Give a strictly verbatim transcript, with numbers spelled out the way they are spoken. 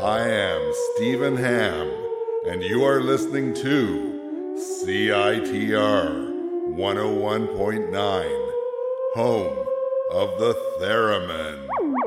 I am Stephen Ham, and you are listening to C I T R one oh one point nine, home of the Theremin.